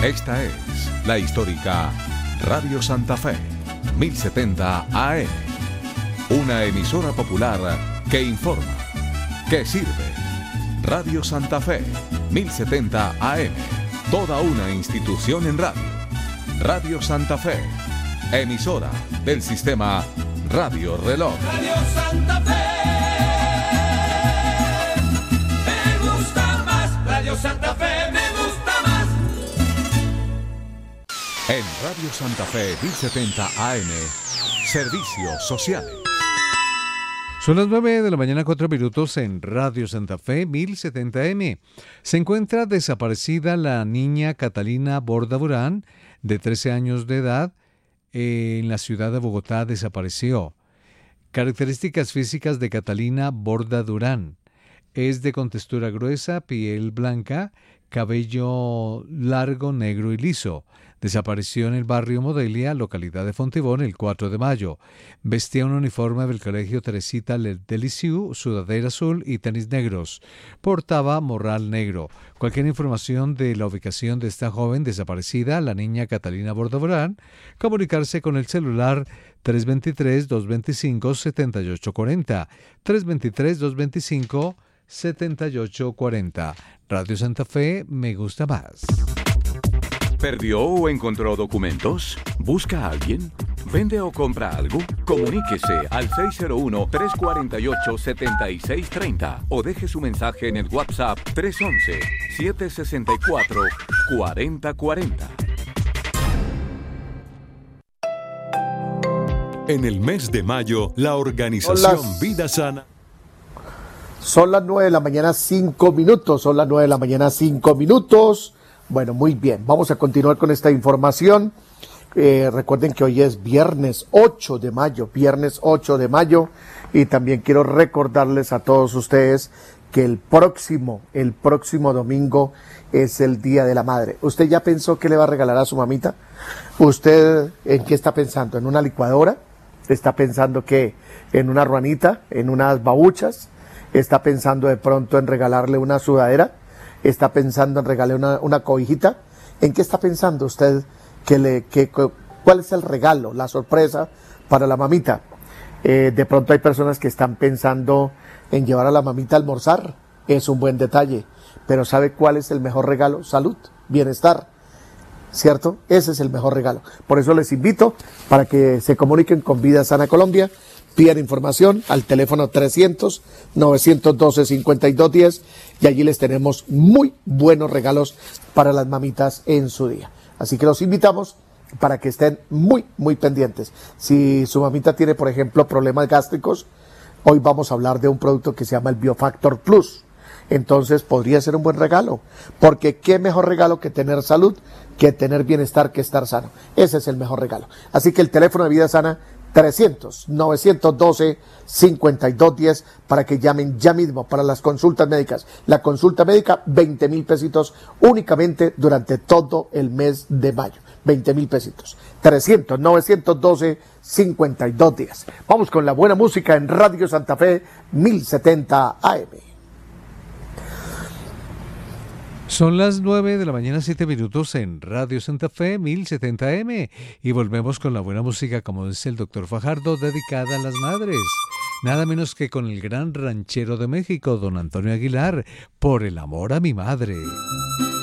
Esta es la histórica Radio Santa Fe, 1070 AM. Una emisora popular que informa, que sirve. Radio Santa Fe, 1070 AM. Toda una institución en radio. Radio Santa Fe, emisora del sistema Radio Reloj. Radio Santa Fe, me gusta más. Radio Santa Fe, me gusta más. En Radio Santa Fe 1070 AM, servicios sociales. Son las 9 de la mañana, 4 minutos en Radio Santa Fe 1070M. Se encuentra desaparecida la niña Catalina Borda Durán, de 13 años de edad, en la ciudad de Bogotá. Desapareció. Características físicas de Catalina Borda Durán. Es de contextura gruesa, piel blanca, cabello largo, negro y liso. Desapareció en el barrio Modelia, localidad de Fontibón, el 4 de mayo. Vestía un uniforme del colegio Teresita de Lisieux, sudadera azul y tenis negros. Portaba morral negro. Cualquier información de la ubicación de esta joven desaparecida, la niña Catalina Borda Durán, comunicarse con el celular 323-225-7840. 323-225-7840. Radio Santa Fe, me gusta más. ¿Perdió o encontró documentos? ¿Busca a alguien? ¿Vende o compra algo? Comuníquese al 601-348-7630 o deje su mensaje en el WhatsApp 311-764-4040. En el mes de mayo, la organización Vida Sana. Son las 9 de la mañana, 5 minutos. Son las 9 de la mañana, 5 minutos. Bueno, muy bien. Vamos a continuar con esta información. Recuerden que hoy es viernes 8 de mayo. Y también quiero recordarles a todos ustedes que el próximo domingo es el Día de la Madre. ¿Usted ya pensó qué le va a regalar a su mamita? ¿Usted en qué está pensando? ¿En una licuadora? ¿Está pensando que en una ruanita? ¿En unas babuchas? ¿Está pensando de pronto en regalarle una sudadera? ¿Está pensando en regalarle una cobijita? ¿En qué está pensando usted? ¿Cuál es el regalo, la sorpresa para la mamita? De pronto hay personas que están pensando en llevar a la mamita a almorzar. Es un buen detalle. Pero ¿sabe cuál es el mejor regalo? Salud, bienestar, ¿cierto? Ese es el mejor regalo. Por eso les invito para que se comuniquen con Vida Sana Colombia. Pidan información al teléfono 300-912-5210 y allí les tenemos muy buenos regalos para las mamitas en su día. Así que los invitamos para que estén muy, muy pendientes. Si su mamita tiene, por ejemplo, problemas gástricos, hoy vamos a hablar de un producto que se llama el Biofactor Plus. Entonces podría ser un buen regalo, porque qué mejor regalo que tener salud, que tener bienestar, que estar sano. Ese es el mejor regalo. Así que el teléfono de Vida Sana 300-912-5210 para que llamen ya mismo para las consultas médicas. La consulta médica, 20,000 pesitos únicamente durante todo el mes de mayo. 20,000 pesitos. 300-912-5210. Vamos con la buena música en Radio Santa Fe 1070 AM. Son las 9 de la mañana, 7 minutos en Radio Santa Fe 1070M y volvemos con la buena música, como dice el doctor Fajardo, dedicada a las madres. Nada menos que con el gran ranchero de México, don Antonio Aguilar, Por el amor a mi madre.